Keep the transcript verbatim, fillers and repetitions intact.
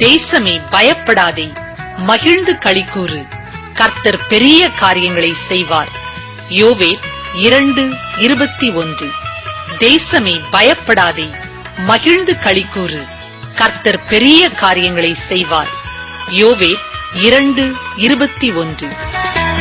தேசமே பயப்படாதே, மகிழ்ந்து களிக்கூறு, கர்த்தர் பெரிய காரியங்களை செய்வார். யோவேல் இரண்டு இருபத்தி ஒன்று. தேசமே பயப்படாதே, மகிழ்ந்து களிக்கூறு, கர்த்தர் பெரிய காரியங்களை செய்வார். யோவேல் இரண்டு இருபத்தி ஒன்று.